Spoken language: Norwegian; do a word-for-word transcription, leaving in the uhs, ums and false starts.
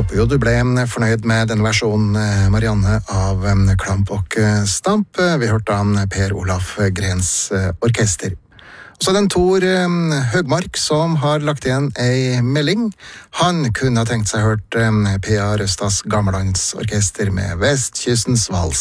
Håper jo du ble fornøyd med den versjonen, Marianne, av Klamp og Stamp. Vi hørte han Per Olaf Grens orkester. Så er det en Tor Høgmark som har lagt igjen ei melding. Han kunne ha tenkt seg hørt P A Røstas Gammellandsorkester med Vestkystens vals.